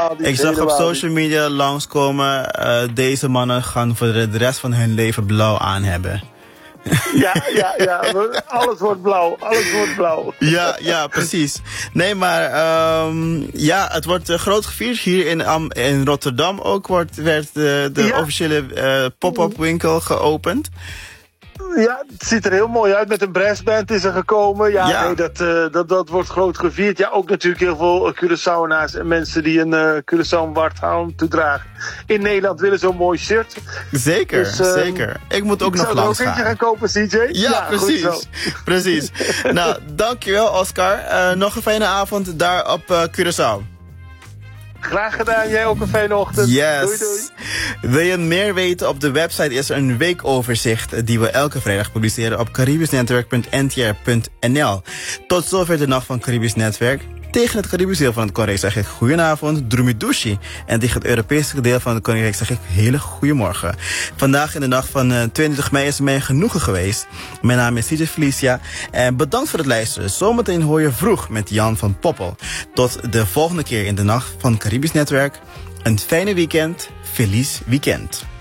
Ik zag op social media langskomen, deze mannen gaan voor de rest van hun leven blauw aan hebben. Ja. Alles wordt blauw. Ja, precies. Nee, maar het wordt groot gevierd. Hier in Rotterdam ook werd de officiële pop-up winkel geopend. Ja, het ziet er heel mooi uit. Met een brassband is er gekomen. Nee, dat wordt groot gevierd. Ja, ook natuurlijk heel veel Curaçaonaars en mensen die een Curaçao warthound toedragen. In Nederland willen zo'n mooi shirt. Zeker, zeker. Ik moet ook nog langs gaan. Ik zou er ook eentje gaan kopen, CJ. Ja, precies. Precies. Nou, dankjewel Oscar. Nog een fijne avond daar op Curaçao. Graag gedaan, jij ook een fijne ochtend. Yes. Doei. Wil je meer weten? Op de website is er een weekoverzicht die we elke vrijdag publiceren op caribischnetwerk.ntr.nl. Tot zover de Nacht van Caribisch Netwerk. Tegen het Caribisch deel van het Koninkrijk zeg ik goedenavond, Drumidushi. En tegen het Europese deel van het Koninkrijk zeg ik hele goedemorgen. Vandaag in de nacht van 22 mei is het mij genoegen geweest. Mijn naam is CJ Felicia en bedankt voor het luisteren. Zometeen hoor je Vroeg met Jan van Poppel. Tot de volgende keer in de Nacht van Caribisch Netwerk. Een fijne weekend. Feliz weekend.